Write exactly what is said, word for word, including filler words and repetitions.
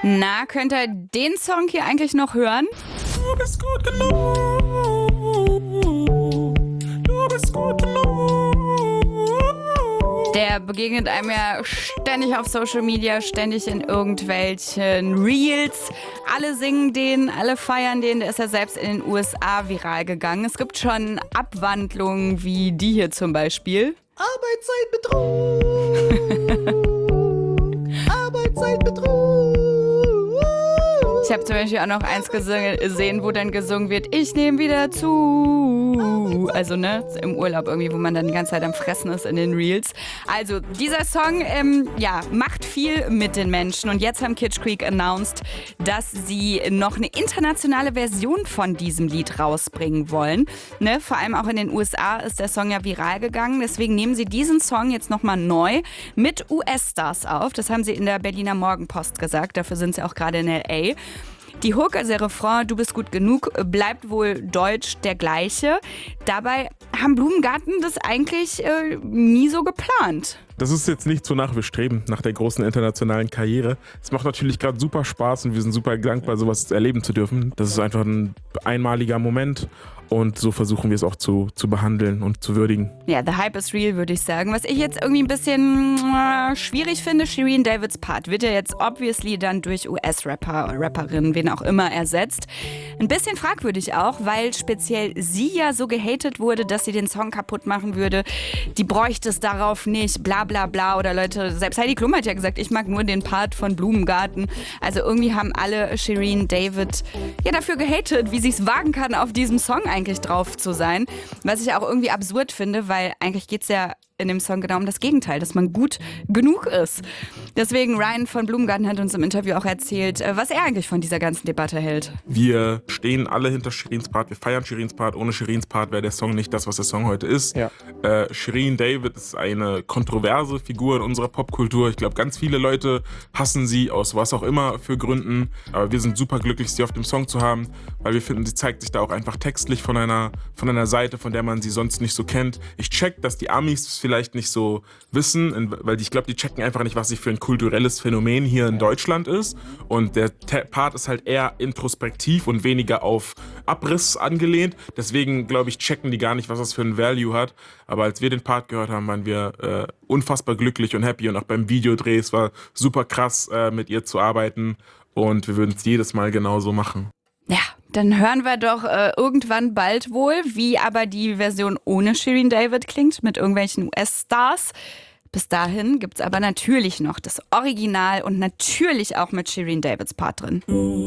Na, könnt ihr den Song hier eigentlich noch hören? Du bist gut genug. Du bist gut genug. Der begegnet einem ja ständig auf Social Media, ständig in irgendwelchen Reels. Alle singen den, alle feiern den. Der ist ja selbst in den U S A viral gegangen. Es gibt schon Abwandlungen wie die hier zum Beispiel. Arbeitszeitbetrug. Arbeitszeitbetrug. Ich habe zum Beispiel auch noch eins gesehen, wo dann gesungen wird, ich nehme wieder zu. Also ne, im Urlaub irgendwie, wo man dann die ganze Zeit am Fressen ist in den Reels. Also dieser Song, ähm, ja, macht viel mit den Menschen. Und jetzt haben Kitsch Creek announced, dass sie noch eine internationale Version von diesem Lied rausbringen wollen. Ne, vor allem auch in den U S A ist der Song ja viral gegangen. Deswegen nehmen sie diesen Song jetzt nochmal neu mit U S-Stars auf. Das haben sie in der Berliner Morgenpost gesagt. Dafür sind sie auch gerade in L A. Die Hook, also der Refrain, du bist gut genug, bleibt wohl deutsch der gleiche. Dabei haben Blumengarten das eigentlich äh, nie so geplant. Das ist jetzt nicht so nach wir streben, nach der großen internationalen Karriere. Es macht natürlich gerade super Spaß und wir sind super dankbar, sowas erleben zu dürfen. Das ist einfach ein einmaliger Moment und so versuchen wir es auch zu, zu behandeln und zu würdigen. Ja, the hype is real, würde ich sagen. Was ich jetzt irgendwie ein bisschen äh, schwierig finde, Shirin Davids Part wird ja jetzt obviously dann durch U S-Rapper oder Rapperinnen, wen auch immer, ersetzt. Ein bisschen fragwürdig auch, weil speziell sie ja so gehatet wurde, dass sie den Song kaputt machen würde. Die bräuchte es darauf nicht, bla bla bla. Oder Leute, selbst Heidi Klum hat ja gesagt, ich mag nur den Part von Blumengarten. Also irgendwie haben alle Shirin David ja dafür gehatet, wie sie es wagen kann, auf diesem Song eigentlich drauf zu sein. Was ich auch irgendwie absurd finde, weil eigentlich geht es ja in dem Song genau um das Gegenteil, dass man gut genug ist. Deswegen, Ryan von Blumengarten hat uns im Interview auch erzählt, was er eigentlich von dieser ganzen Debatte hält. Wir stehen alle hinter Shirins Part, wir feiern Shirins Part. Ohne Shirins Part wäre der Song nicht das, was der Song heute ist. Ja. Äh, Shirin David ist eine kontroverse Figur in unserer Popkultur. Ich glaube, ganz viele Leute hassen sie aus was auch immer für Gründen. Aber wir sind super glücklich, sie auf dem Song zu haben, weil wir finden, sie zeigt sich da auch einfach textlich von einer, von einer Seite, von der man sie sonst nicht so kennt. Ich check, dass die Amis vielleicht nicht so wissen, weil ich glaube, die checken einfach nicht, was sie für ein kulturelles Phänomen hier in Deutschland ist. Und der Part ist halt eher introspektiv und weniger auf Abriss angelehnt. Deswegen, glaube ich, checken die gar nicht, was das für ein Value hat. Aber als wir den Part gehört haben, waren wir äh, unfassbar glücklich und happy. Und auch beim Videodreh, es war super krass, äh, mit ihr zu arbeiten. Und wir würden es jedes Mal genauso machen. Ja, dann hören wir doch äh, irgendwann bald wohl, wie aber die Version ohne Shirin David klingt, mit irgendwelchen U S-Stars. Bis dahin gibt's aber natürlich noch das Original und natürlich auch mit Shirin Davids Part drin.